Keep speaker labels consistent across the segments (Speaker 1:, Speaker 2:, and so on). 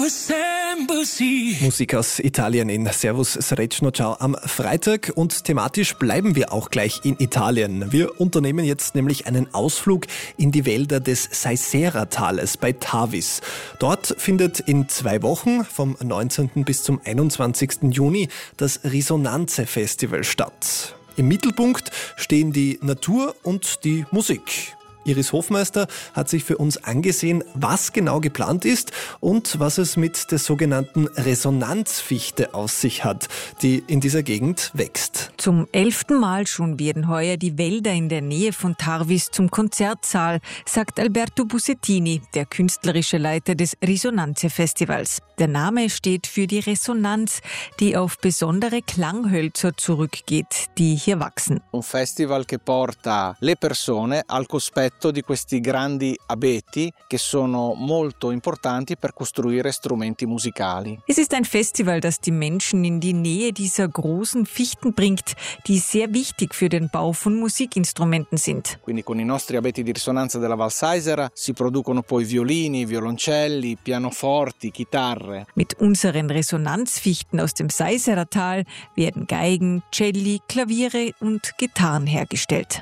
Speaker 1: Musik aus Italien in Servus Srecno Ciao am Freitag und thematisch bleiben wir auch gleich in Italien. Wir unternehmen jetzt nämlich einen Ausflug in die Wälder des Seisera-Tales bei Tavis. Dort findet in 2 Wochen vom 19. bis zum 21. Juni das Risonanze-Festival statt. Im Mittelpunkt stehen die Natur und die Musik. Iris Hofmeister hat sich für uns angesehen, was genau geplant ist und was es mit der sogenannten Resonanzfichte auf sich hat, die in dieser Gegend wächst.
Speaker 2: Zum 11. Mal schon werden heuer die Wälder in der Nähe von Tarvis zum Konzertsaal, sagt Alberto Busettini, der künstlerische Leiter des Risonanze-Festivals. Der Name steht für die Resonanz, die auf besondere Klanghölzer zurückgeht, die hier wachsen.
Speaker 3: Un festival che porta le persone al cospetto di questi grandi abeti che sono molto importanti per costruire strumenti musicali.
Speaker 2: Es ist ein Festival, das die Menschen in die Nähe dieser großen Fichten bringt, die sehr wichtig für den Bau von Musikinstrumenten sind.
Speaker 3: Quindi con i nostri abeti di risonanza della Val Seisera si producono poi violini, violoncelli, pianoforti, chitarre.
Speaker 2: Mit unseren Resonanzfichten aus dem Seisera-Tal werden Geigen, Celli, Klaviere und Gitarren hergestellt.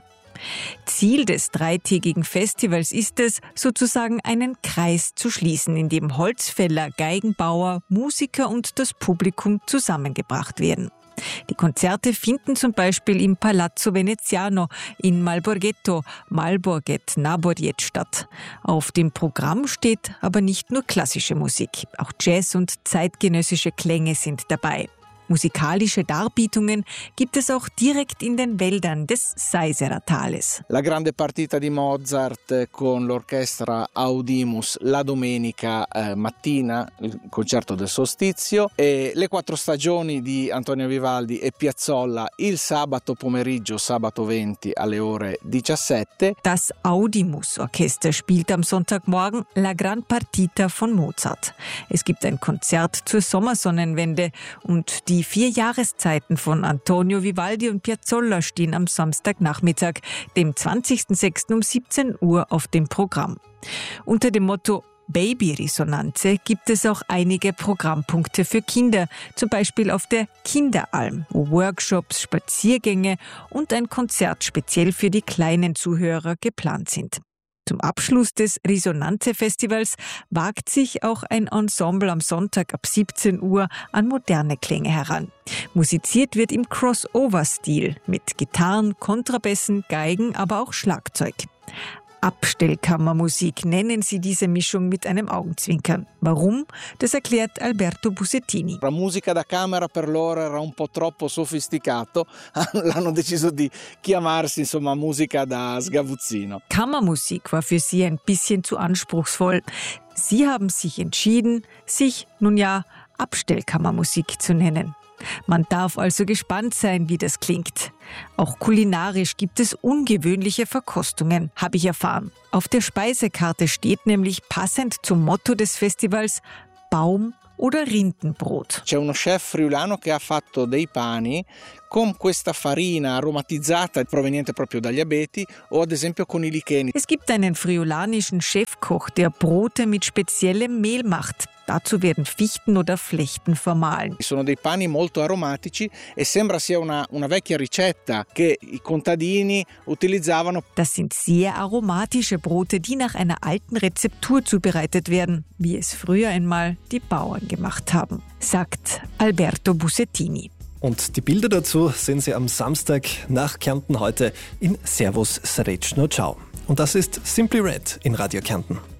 Speaker 2: Ziel des 3-tägigen Festivals ist es, sozusagen einen Kreis zu schließen, in dem Holzfäller, Geigenbauer, Musiker und das Publikum zusammengebracht werden. Die Konzerte finden zum Beispiel im Palazzo Veneziano in Malborghetto, Malborghet, Naborjet statt. Auf dem Programm steht aber nicht nur klassische Musik, auch Jazz und zeitgenössische Klänge sind dabei. Musikalische Darbietungen gibt es auch direkt in den Wäldern des Seisera-Tales.
Speaker 3: La grande partita di Mozart con l'orchestra Audimus la domenica mattina, il concerto del solstizio, e le 4 stagioni di Antonio Vivaldi e Piazzolla il sabato pomeriggio, sabato 20 alle ore 17.
Speaker 2: Das Audimus-Orchester spielt am Sonntagmorgen La Gran Partita von Mozart. Es gibt ein Konzert zur Sommersonnenwende und die 4 Jahreszeiten von Antonio Vivaldi und Piazzolla stehen am Samstagnachmittag, dem 20.06. um 17 Uhr auf dem Programm. Unter dem Motto Baby Risonanze gibt es auch einige Programmpunkte für Kinder, zum Beispiel auf der Kinderalm, wo Workshops, Spaziergänge und ein Konzert speziell für die kleinen Zuhörer geplant sind. Zum Abschluss des Risonanze-Festivals wagt sich auch ein Ensemble am Sonntag ab 17 Uhr an moderne Klänge heran. Musiziert wird im Crossover-Stil mit Gitarren, Kontrabässen, Geigen, aber auch Schlagzeug. Abstellkammermusik nennen sie diese Mischung mit einem Augenzwinkern. Warum? Das erklärt Alberto Busettini.
Speaker 3: La musica da camera per loro era un po' troppo sofisticato, l'hanno deciso di chiamarsi insomma musica da sgabuzzino.
Speaker 2: Kammermusik war für sie ein bisschen zu anspruchsvoll. Sie haben sich entschieden, sich nun ja Abstellkammermusik zu nennen. Man darf also gespannt sein, wie das klingt. Auch kulinarisch gibt es ungewöhnliche Verkostungen, habe ich erfahren. Auf der Speisekarte steht nämlich passend zum Motto des Festivals Baum- oder Rindenbrot.
Speaker 3: C'è uno chef friulano che ha fatto dei pani con questa farina aromatizzata proveniente proprio dagli abeti o ad esempio con i licheni.
Speaker 2: Es gibt einen friulanischen Chefkoch, der Brote mit speziellem Mehl macht. Dazu werden Fichten oder Flechten vermahlen.
Speaker 3: Sono dei pani molto aromatici e sembra sia una vecchia ricetta che i contadini utilizzavano.
Speaker 2: Das sind sehr aromatische Brote, die nach einer alten Rezeptur zubereitet werden, wie es früher einmal die Bauern gemacht haben, sagt Alberto Busettini.
Speaker 1: Und die Bilder dazu sehen Sie am Samstag nach Kärnten heute in Servus Srecno Ciao. Und das ist Simply Red in Radio Kärnten.